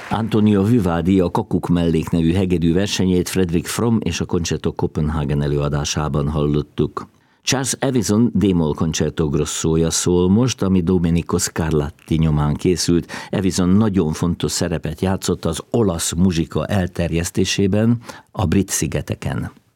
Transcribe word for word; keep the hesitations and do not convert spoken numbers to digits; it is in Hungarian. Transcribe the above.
Antonio Vivaldi a Kakuk mellék nevű hegedű versenyét Fredrik Fromm és a Concerto Copenhagen előadásában hallottuk. Charles Evison D-moll Concerto Grossója szól most, ami Domenico Scarlatti nyomán készült. Evison nagyon fontos szerepet játszott az olasz muzsika elterjesztésében a Brit-szigeteken.